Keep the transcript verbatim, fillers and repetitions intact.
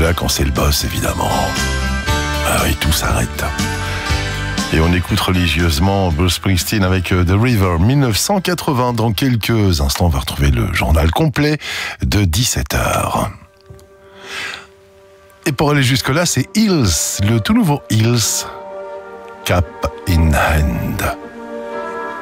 là quand c'est le boss, évidemment. Ah oui, tout s'arrête. Et on écoute religieusement Bruce Springsteen avec The River dix-neuf cent quatre-vingts. Dans quelques instants, on va retrouver le journal complet de dix-sept heures. Et pour aller jusque-là, c'est Hills, le tout nouveau Hills, Cap in Hand.